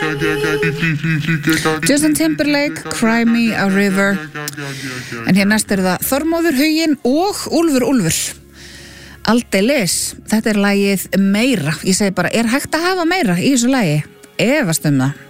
Justin Timberlake, Cry Me a River. En hér næst það Þormóður Huginn og Úlfur. Aldeilis, þetta lagið Meira. Ég segi bara, hægt að hafa meira í þessu lagi? Efast það.